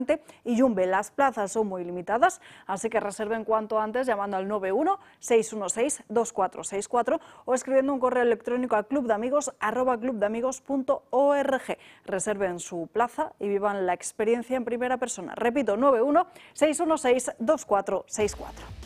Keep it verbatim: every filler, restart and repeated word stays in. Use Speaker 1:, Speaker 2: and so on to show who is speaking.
Speaker 1: y Yumbe. Las plazas son muy limitadas, así que reserven cuanto antes llamando al nueve uno seis uno seis dos cuatro seis cuatro o escribiendo un correo electrónico a clubdeamigos arroba clubdeamigos punto org. Reserven su plaza y vivan la experiencia en primera persona. Repito, nueve uno seis uno seis dos cuatro seis cuatro.